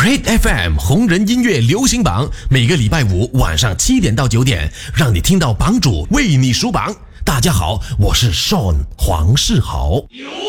Hit FM 红人音乐流行榜，每个礼拜五晚上7点到9点，让你听到榜主为你数榜。大家好，我是 Sean 黄世豪。